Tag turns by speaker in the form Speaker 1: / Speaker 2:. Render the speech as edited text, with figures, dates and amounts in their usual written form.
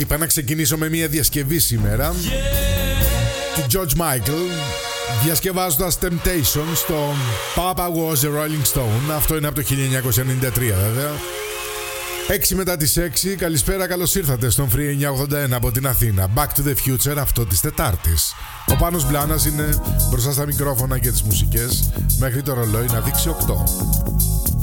Speaker 1: Είπα να ξεκινήσω με μια διασκευή σήμερα του George Michael, διασκευάζοντας Temptation στο Papa Was a Rolling Stone. Αυτό είναι από το 1993 βέβαια. 6 μετά τις 6. Καλησπέρα, καλώς ήρθατε στον Free 981 από την Αθήνα. Back to the Future, αυτό της Τετάρτης. Ο Πάνος Μπλάνας είναι μπροστά στα μικρόφωνα και τις μουσικές, μέχρι το ρολόι να δείξει 8.